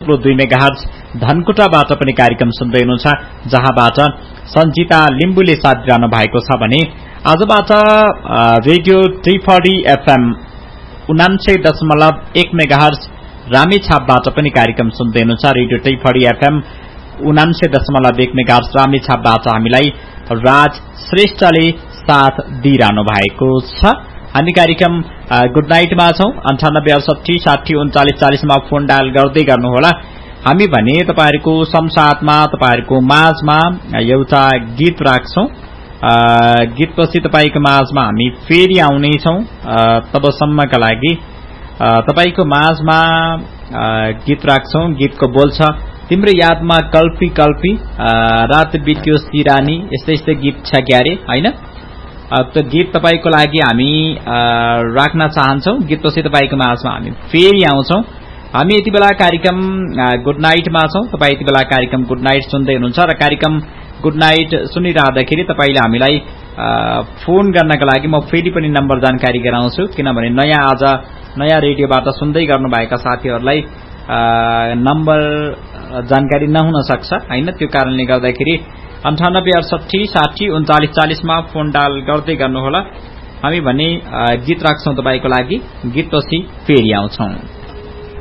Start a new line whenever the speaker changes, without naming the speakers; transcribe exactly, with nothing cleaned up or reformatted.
थुप्रो दुई मेगाहर्ज धनकुटाबाट पनि कार्यक्रम सुन्दै हुनुहुन्छ, जहाँबाट सञ्जिता लिम्बुले साथ दिइरहनु भएको छ भने आजबाट रेडियो त्रिफडी एफएम उनान्सय दशमलव एक मेगाहर्ज रामेछापबाट पनि कार्यक्रम सुन्दै हुनुहुन्छ। रेडियो त्रिफडी एफएम उनान्सय दशमलव एक मेगाहर्ज रामेछापबाट हामीलाई राज श्रेष्ठले साथ दिइरहनु भएको छ। हामी कार्यक्रम गुड नाइटमा छौं। अन्ठानब्बे अडसठी साठी उन्चालिस चालिसमा फोन डायल गर्दै गर्नुहोला। हामी भने तपाईहरुको संसारमा तपाईहरुको माझमा एउटा गीत राख्छौं। गीतपछि तपाईको माझमा हामी फेरि आउने छौं। तबसम्मका लागि तपाईको माझमा गीत राख्छौं। गीतको बोल छ तिम्रो यादमा कल्पी कल्पी रात बित्यो सिरानी, यस्तै यस्तै गीत छ क्यारे हैन। त्यो गीत तपाईको लागि हामी राख्न चाहन्छौं। गीतपछि तपाईको माझमा हामी फेरि आउँछौं। हामी यति बेला कार्यक्रम गुड नाइटमा छौं। तपाई यति बेला कार्यक्रम गुड नाइट सुन्दै हुनुहुन्छ र कार्यक्रम गुड नाइट सुनिरहँदाखेरि तपाईले हामीलाई फोन गर्नका लागि म फेरि पनि नम्बर जानकारी गराउँछु, किनभने नयाँ आज नयाँ रेडियोबाट सुन्दै गर्नुभएका साथीहरूलाई नम्बर जानकारी नहुन सक्छ हैन। त्यो कारणले गर्दाखेरि अन्ठानब्बे अडसठी साठी उन्चालिस चालिसमा फोन डायल गर्दै गर्नुहोला। हामी भने गीत राख्छौं तपाईको लागि। गीतपछि फेरि आउँछौं।